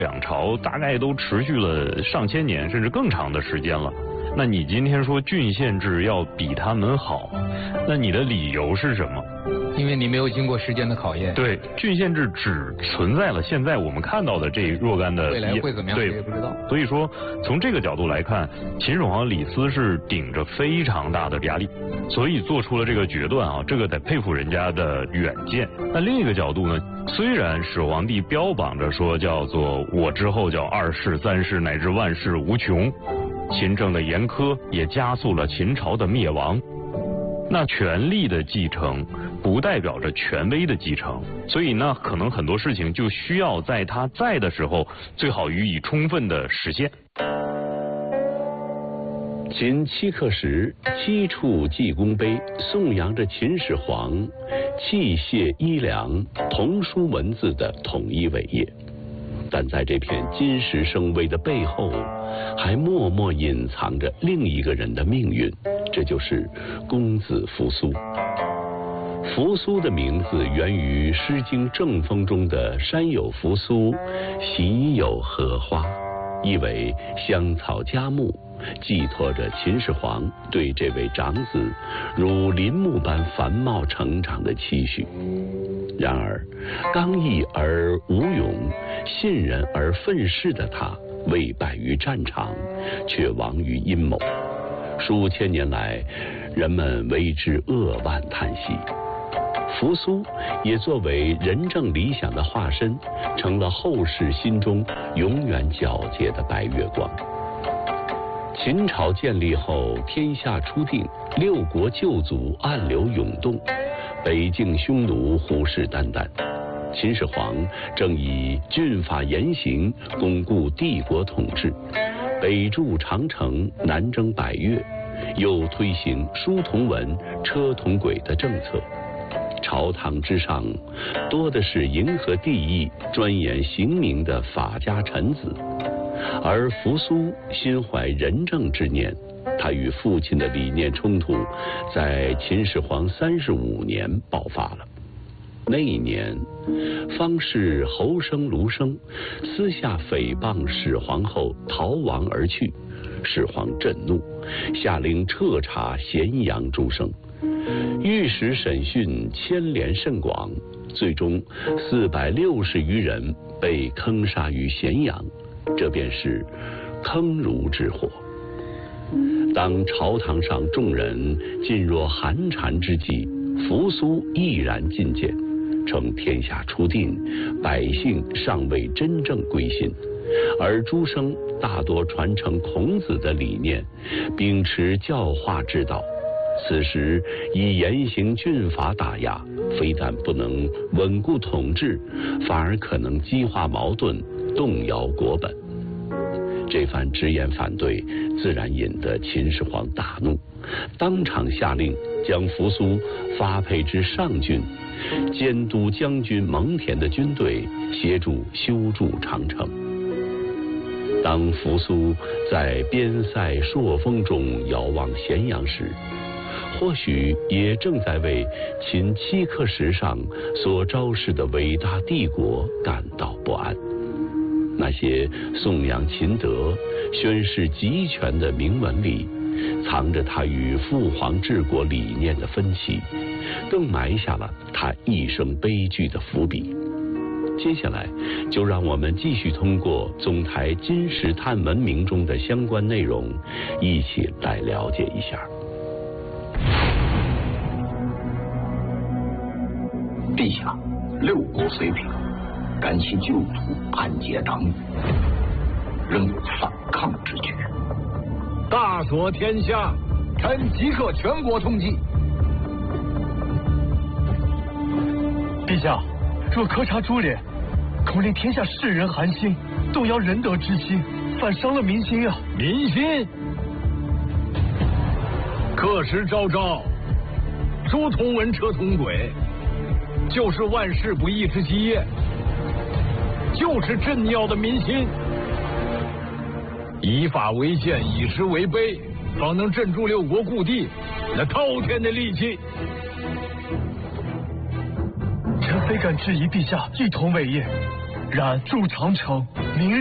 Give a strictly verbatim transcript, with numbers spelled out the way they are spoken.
两朝大概都持续了上千年甚至更长的时间了。那你今天说郡县制要比他们好，那你的理由是什么？ 因为你没有经过时间的考验。 对，郡县制只存在了现在我们看到的这若干的， 未来会怎么样谁也不知道。 所以说从这个角度来看，秦始皇李斯是顶着非常大的压力，所以做出了这个决断啊，这个得佩服人家的远见。那另一个角度呢，虽然始皇帝标榜着说叫做我之后叫二世三世乃至万世无穷，秦政的严苛也加速了秦朝的灭亡。那权力的继承不代表着权威的继承，所以呢，可能很多事情就需要在他在的时候，最好予以充分的实现。 秦七刻石七处济功碑颂扬着秦始皇器械衣粮铜书文字的统一伟业，但在这片金石生威的背后，还默默隐藏着另一个人的命运，这就是公子扶苏。扶苏的名字源于《诗经·正风》中的山有扶苏，喜有荷花，意为香草佳木，寄托着秦始皇对这位长子如林木般繁茂成长的期许。然而刚毅而无勇，信任而愤世的他，未败于战场，却亡于阴谋。数千年来，人们为之扼腕叹息。扶苏也作为仁政理想的化身，成了后世心中永远皎洁的白月光。秦朝建立后，天下初定，六国旧族暗流涌动，北境匈奴虎视眈眈。秦始皇正以峻法严刑巩固帝国统治，北筑长城，南征百越，又推行书同文、车同轨的政策。朝堂之上，多的是迎合帝意、钻研刑名的法家臣子，而扶苏心怀仁政之念，他与父亲的理念冲突在秦始皇三十五年爆发了。那一年，方士侯生、卢生私下诽谤始皇后，逃亡而去。始皇震怒，下令彻查咸阳诸生。御史审讯牵连甚广，最终四百六十余人被坑杀于咸阳，这便是坑儒之祸。当朝堂上众人噤若寒蝉之际，扶苏毅然进谏，称天下初定，百姓尚未真正归心，而诸生大多传承孔子的理念，秉持教化之道。此时以严刑峻法打压，非但不能稳固统治，反而可能激化矛盾，动摇国本。这番直言反对，自然引得秦始皇大怒，当场下令将扶苏发配至上郡，监督将军蒙恬的军队，协助修筑长城。当扶苏在边塞朔风中遥望咸阳时，或许也正在为秦七刻石上所昭示的伟大帝国感到不安。那些颂扬秦德、宣示集权的铭文里，藏着他与父皇治国理念的分歧，更埋下了他一生悲剧的伏笔。接下来，就让我们继续通过总台金石探文明中的相关内容，一起来了解一下。 陛下，六国虽平，感其旧土暗结党羽，仍有反抗之举。 大所天下，臣即刻全国通缉。 陛下，若苛察株连，恐令天下世人寒心，动摇仁德之心，反伤了民心啊！ 民心？刻石昭昭，书同文，车同轨，就是万事不易之基业，就是镇要的民心。以法为鉴，以实为碑，方能镇住六国故地那滔天的戾气。 臣非敢质疑陛下一统伟业， 然筑长城，明